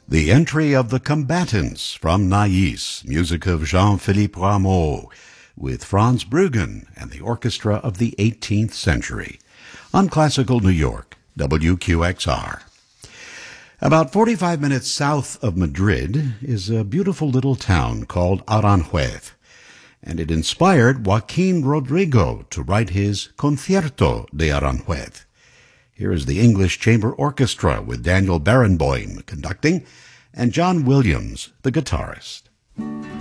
The Entry of the Combatants from Nais, music of Jean-Philippe Rameau, with Franz Bruggen and the Orchestra of the 18th Century, on Classical New York, WQXR. About 45 minutes south of Madrid is a beautiful little town called Aranjuez, and it inspired Joaquin Rodrigo to write his Concierto de Aranjuez. Here is the English Chamber Orchestra with Daniel Barenboim conducting and John Williams, the guitarist.